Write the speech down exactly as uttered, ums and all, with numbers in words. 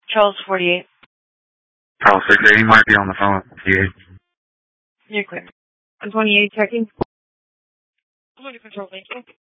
Charles forty-eight. Charles six eight, you might be on the phone with fifty-eight. You're clear. I'm twenty-eight checking. I'm under control, thank you.